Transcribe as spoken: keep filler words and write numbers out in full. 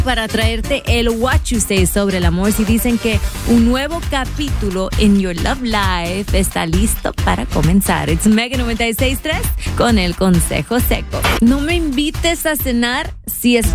para traerte el What You Say sobre el amor. Si dicen que un nuevo capítulo en Your Love Life está listo para comenzar. It's Mega noventa y seis punto tres con el consejo seco. No me invites a cenar si es